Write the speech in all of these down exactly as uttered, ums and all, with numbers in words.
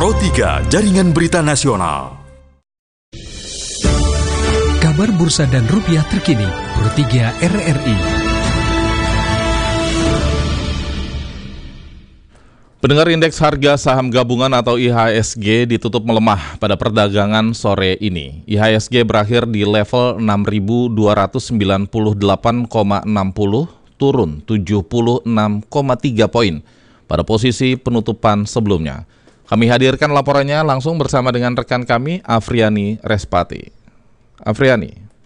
Pro tiga Jaringan Berita Nasional. Kabar bursa dan rupiah terkini, Pro tiga R R I. Pendengar, indeks harga saham gabungan atau I H S G ditutup melemah pada perdagangan sore ini. I H S G berakhir di level enam ribu dua ratus sembilan puluh delapan koma enam nol, turun tujuh puluh enam koma tiga poin pada posisi penutupan sebelumnya. Kami hadirkan laporannya langsung bersama dengan rekan kami, Afriani Respati. Afriani.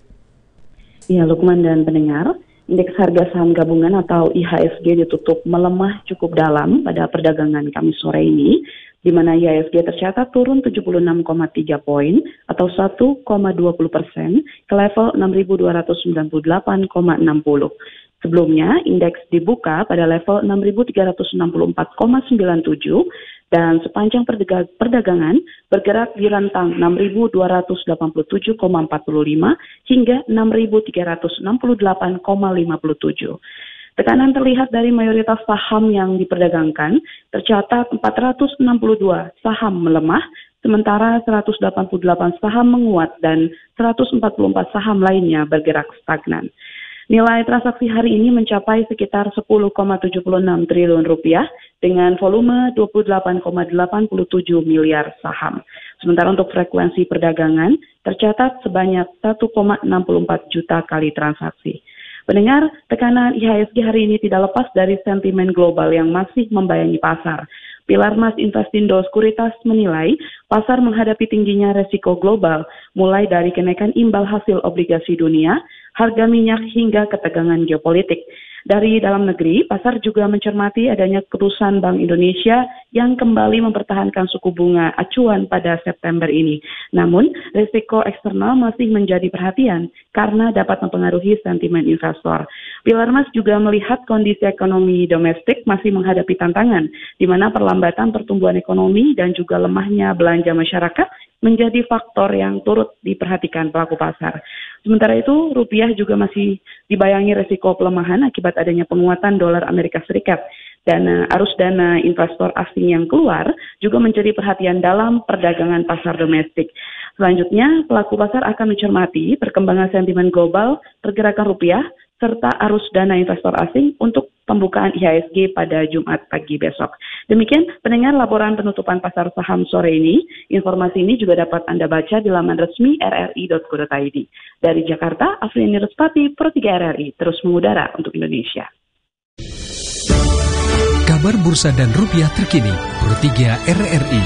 Ya, Lukman dan pendengar. Indeks harga saham gabungan atau I H S G ditutup melemah cukup dalam pada perdagangan Kamis sore ini, di mana I H S G tercatat turun tujuh puluh enam koma tiga poin atau satu koma dua puluh persen ke level enam ribu dua ratus sembilan puluh delapan koma enam nol. Sebelumnya, indeks dibuka pada level enam ribu tiga ratus enam puluh empat koma sembilan tujuh dan sepanjang perdagangan bergerak di rentang enam ribu dua ratus delapan puluh tujuh koma empat lima hingga enam ribu tiga ratus enam puluh delapan koma lima tujuh. Tekanan terlihat dari mayoritas saham yang diperdagangkan, tercatat empat ratus enam puluh dua saham melemah, sementara seratus delapan puluh delapan saham menguat dan seratus empat puluh empat saham lainnya bergerak stagnan. Nilai transaksi hari ini mencapai sekitar sepuluh koma tujuh enam triliun rupiah dengan volume dua puluh delapan koma delapan tujuh miliar saham. Sementara untuk frekuensi perdagangan tercatat sebanyak satu koma enam empat juta kali transaksi. Pendengar, tekanan I H S G hari ini tidak lepas dari sentimen global yang masih membayangi pasar. Pilar Mas Investindo Sekuritas menilai pasar menghadapi tingginya resiko global, mulai dari kenaikan imbal hasil obligasi dunia, harga minyak hingga ketegangan geopolitik. Dari dalam negeri, pasar juga mencermati adanya keputusan Bank Indonesia yang kembali mempertahankan suku bunga acuan pada September ini. Namun, risiko eksternal masih menjadi perhatian karena dapat mempengaruhi sentimen investor. Pilar Mas juga melihat kondisi ekonomi domestik masih menghadapi tantangan, di mana perlambatan pertumbuhan ekonomi dan juga lemahnya belanja masyarakat menjadi faktor yang turut diperhatikan pelaku pasar. Sementara itu, rupiah juga masih dibayangi risiko pelemahan akibat adanya penguatan dolar Amerika Serikat. Dana arus dana investor asing yang keluar juga menjadi perhatian dalam perdagangan pasar domestik. Selanjutnya, pelaku pasar akan mencermati perkembangan sentimen global, pergerakan rupiah, serta arus dana investor asing untuk pembukaan I H S G pada Jumat pagi besok. Demikian pendengar laporan penutupan pasar saham sore ini. Informasi ini juga dapat Anda baca di laman resmi r r i dot co dot i d. Dari Jakarta, Afriani Respati, Pro tiga R R I, terus mengudara untuk Indonesia. Kabar bursa dan rupiah terkini, Pro tiga R R I.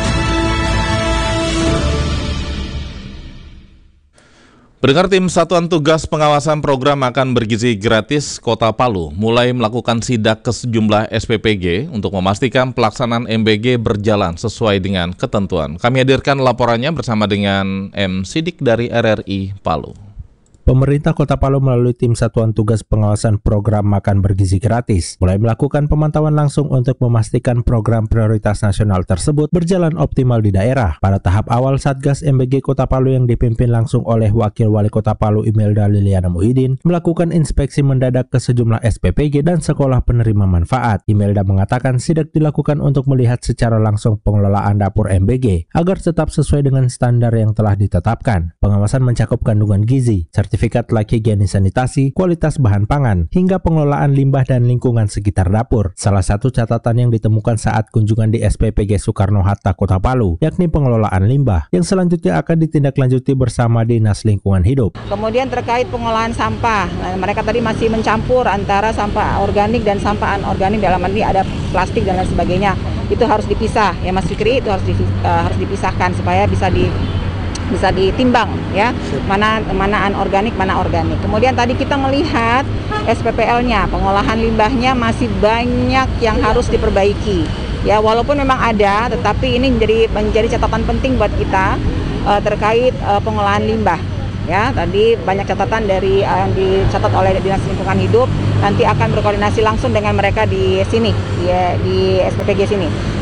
Pendengar, tim Satuan Tugas Pengawasan Program Makan Bergizi Gratis Kota Palu mulai melakukan sidak ke sejumlah S P P G untuk memastikan pelaksanaan M B G berjalan sesuai dengan ketentuan. Kami hadirkan laporannya bersama dengan M. Sidik dari R R I Palu. Pemerintah Kota Palu melalui tim Satuan Tugas Pengawasan Program Makan Bergizi Gratis mulai melakukan pemantauan langsung untuk memastikan program prioritas nasional tersebut berjalan optimal di daerah. Pada tahap awal, Satgas M B G Kota Palu yang dipimpin langsung oleh Wakil Wali Kota Palu Imelda Liliana Muhyiddin melakukan inspeksi mendadak ke sejumlah S P P G dan sekolah penerima manfaat. Imelda mengatakan sidak dilakukan untuk melihat secara langsung pengelolaan dapur M B G agar tetap sesuai dengan standar yang telah ditetapkan. Pengawasan mencakup kandungan gizi, sertifikat layak higiene sanitasi, kualitas bahan pangan, hingga pengelolaan limbah dan lingkungan sekitar dapur. Salah satu catatan yang ditemukan saat kunjungan di S P P G Soekarno-Hatta Kota Palu, yakni pengelolaan limbah, yang selanjutnya akan ditindaklanjuti bersama Dinas Lingkungan Hidup. Kemudian terkait pengolahan sampah, nah, mereka tadi masih mencampur antara sampah organik dan sampah anorganik, dalam arti ada plastik dan lain sebagainya. Itu harus dipisah, ya Mas Fikri, itu harus, di, uh, harus dipisahkan supaya bisa di bisa ditimbang ya, mana mana anorganik, mana organik. Kemudian tadi kita melihat S P P L-nya, pengolahan limbahnya masih banyak yang harus diperbaiki. Ya, walaupun memang ada, tetapi ini menjadi menjadi catatan penting buat kita uh, terkait uh, pengolahan limbah. Ya, tadi banyak catatan dari uh, yang dicatat oleh Dinas Lingkungan Hidup, nanti akan berkoordinasi langsung dengan mereka di sini, di, di S P P G sini.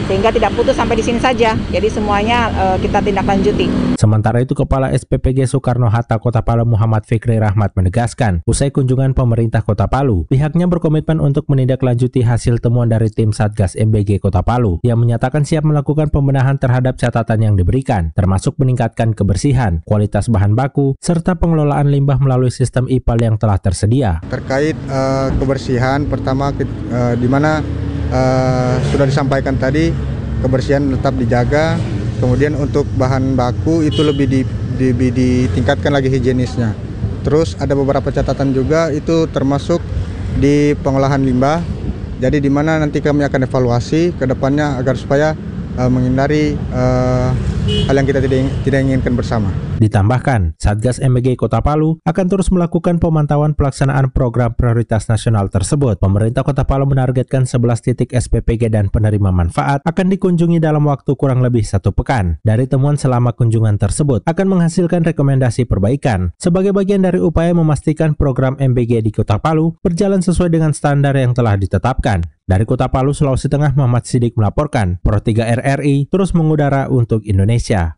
sehingga tidak putus sampai di sini saja. Jadi semuanya uh, kita tindak lanjuti. Sementara itu, Kepala S P P G Soekarno-Hatta Kota Palu Muhammad Fikri Rahmat menegaskan, usai kunjungan pemerintah Kota Palu, pihaknya berkomitmen untuk menindaklanjuti hasil temuan dari tim Satgas M B G Kota Palu yang menyatakan siap melakukan pembenahan terhadap catatan yang diberikan, termasuk meningkatkan kebersihan, kualitas bahan baku, serta pengelolaan limbah melalui sistem I P A L yang telah tersedia. Terkait uh, kebersihan, pertama uh, di mana uh, sudah disampaikan tadi, kebersihan tetap dijaga. Kemudian untuk bahan baku itu lebih di, di, di, ditingkatkan lagi higienisnya. Terus ada beberapa catatan juga itu termasuk di pengolahan limbah. Jadi di mana nanti kami akan evaluasi ke depannya agar supaya uh, menghindari uh, hal yang kita tidak, tidak inginkan bersama. Ditambahkan, Satgas M B G Kota Palu akan terus melakukan pemantauan pelaksanaan program prioritas nasional tersebut. Pemerintah Kota Palu menargetkan sebelas titik S P P G dan penerima manfaat akan dikunjungi dalam waktu kurang lebih satu pekan. Dari temuan selama kunjungan tersebut akan menghasilkan rekomendasi perbaikan sebagai bagian dari upaya memastikan program M B G di Kota Palu berjalan sesuai dengan standar yang telah ditetapkan. Dari Kota Palu, Sulawesi Tengah, Muhammad Sidik melaporkan, Pro tiga R R I terus mengudara untuk Indonesia.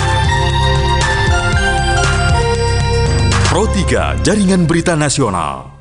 Pro tiga Jaringan Berita Nasional.